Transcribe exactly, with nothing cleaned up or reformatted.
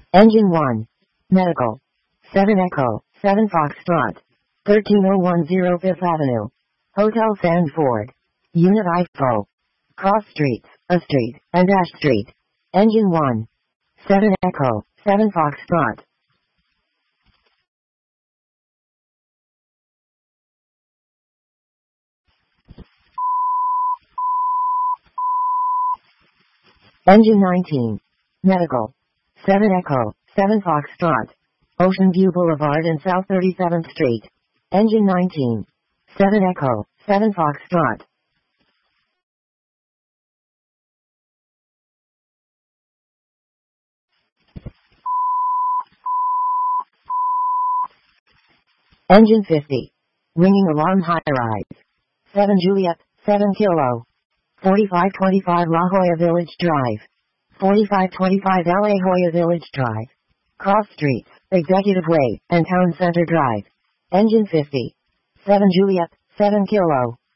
Engine one. Medical. seven Echo, seven Foxtrot. thirteen oh one oh Fifth Avenue. Hotel Sanford. Unit I F O. Cross streets, A Street, and Ash Street. Engine one. seven Echo, seven Foxtrot. Engine nineteen. Medical. seven Echo, seven Foxtrot. Ocean View Boulevard and South thirty-seventh Street. Engine nineteen. seven Echo, seven Foxtrot. Engine fifty. Ringing alarm high rise. seven Juliet, seven Kilo. forty-five twenty-five La Jolla Village Drive. forty-five twenty-five La Jolla Village Drive. Cross streets, Executive Way, and Town Center Drive. Engine fifty. seven Juliet, seven Kilo.